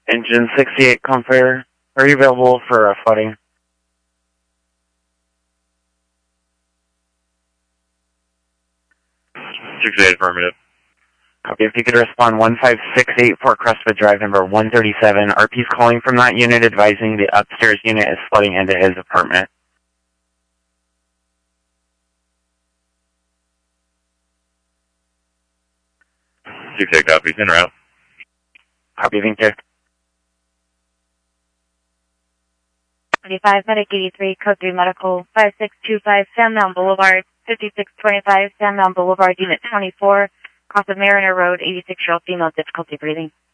Engine 68 Comfort, are you available for flooding? 68 affirmative. Copy. If you could respond 1568 Fort Crestwood Drive, number 137. RP's calling from that unit advising the upstairs unit is flooding into his apartment. 68 copies, in or out? Copy, thank you. 25 Medic 83, Code 3 Medical, 5625 Sandmound Boulevard, 5625 Sandmound Boulevard, Unit 24, off of Mariner Road, 86-year-old female, difficulty breathing.